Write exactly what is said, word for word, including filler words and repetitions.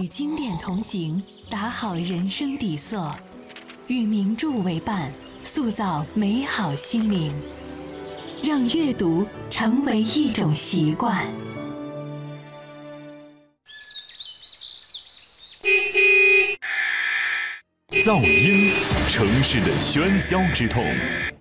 经典同行，打好人生底色，与名著为伴，塑造美好心灵，让阅读成为一种习惯。 噪音，城市的喧嚣之痛，